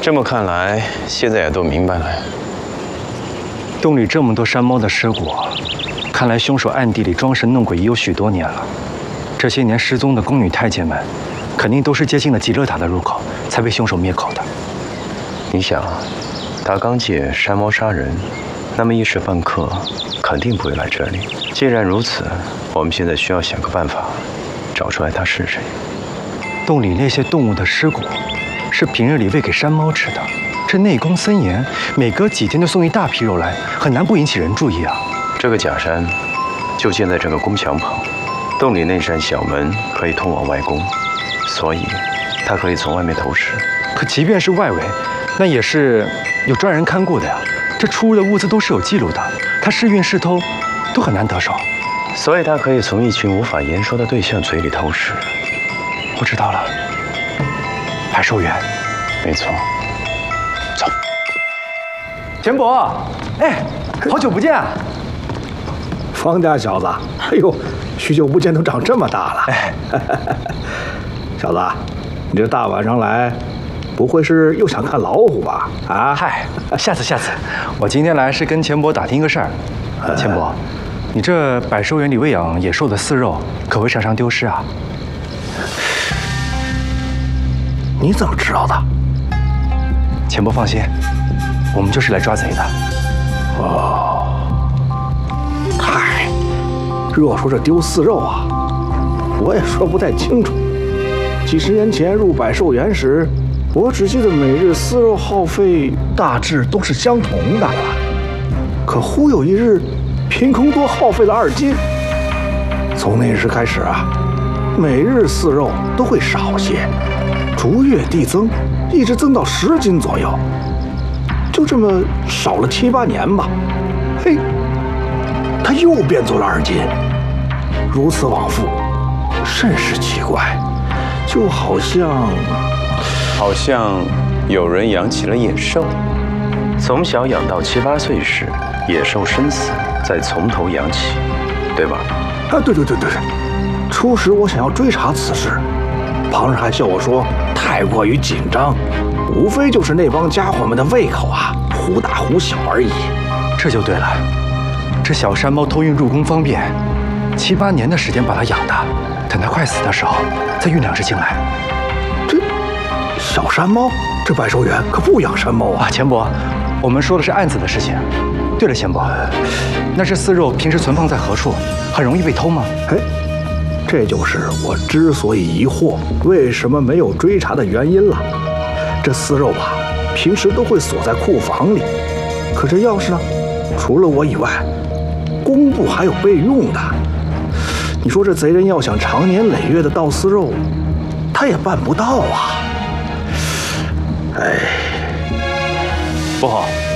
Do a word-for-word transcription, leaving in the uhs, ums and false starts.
这么看来，现在也都明白了。 洞里这么多山猫的尸骨，看来凶手暗地里装神弄鬼已有许多年了。这些年失踪的宫女太监们，肯定都是接近了极乐塔的入口，才被凶手灭口的。 你想，他刚借山猫杀人，那么一时半刻肯定不会来这里。既然如此，我们现在需要想个办法，找出来他是谁。 洞里那些动物的尸骨，是平日里喂给山猫吃的。这内宫森严，每隔几天就送一大批肉来，很难不引起人注意啊。 这个假山就建在这个宫墙旁，洞里那扇小门可以通往外宫，所以他可以从外面投食。 可即便是外围，那也是有专人看顾的呀。这出入的物资都是有记录的，他是运是偷都很难得手。 所以他可以从一群无法言说的对象嘴里偷食。 我知道了，百寿园。 没错。走。 田伯，哎，好久不见啊！ 方家小子，哎呦，许久不见，都长这么大了。 哎， 小子，你这大晚上来，不会是又想看老虎吧？啊？ 嗨，下次下次，我今天来是跟钱伯打听个事儿。钱伯，你这百寿园里喂养野兽的饲肉，可会常常丢失啊？ 你怎么知道的？ 钱伯放心，我们就是来抓贼的。 哦，嗨，若说这丢饲肉啊，我也说不太清楚。几十年前入百寿园时，我只记得每日饲肉耗费大致都是相同的，可忽有一日，凭空多耗费了二斤。从那时开始啊，每日饲肉都会少些，逐月递增，一直增到十斤左右。就这么少了七八年吧，嘿，它又变做了二斤，如此往复，甚是奇怪，就好像， 好像有人养起了野兽，从小养到七八岁时，野兽身死，再从头养起，对吧？ 啊，对对对对对。初时我想要追查此事，旁人还笑我说太过于紧张。无非就是那帮家伙们的胃口啊，忽大忽小而已。 这就对了，这小山猫偷运入宫方便，七八年的时间把它养大，等它快死的时候再运两只进来。 这小山猫，这百寿园可不养山猫啊！ 啊，钱伯，我们说的是案子的事情。对了，钱伯，那这饲肉平时存放在何处？很容易被偷吗？ 哎，这就是我之所以疑惑为什么没有追查的原因了。这饲肉吧，平时都会锁在库房里，可这钥匙呢，除了我以外，工部还有备用的。你说这贼人要想长年累月的盗饲肉，他也办不到啊。哎， 不好，